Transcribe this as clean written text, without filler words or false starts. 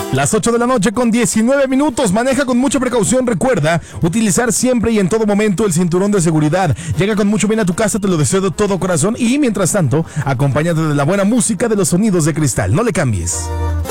Las 8 de la noche con 19 minutos. Maneja con mucha precaución. Recuerda utilizar siempre y en todo momento el cinturón de seguridad. Llega con mucho bien a tu casa, te lo deseo de todo corazón. Y mientras tanto, acompáñate de la buena música, de los sonidos de Cristal. No le cambies.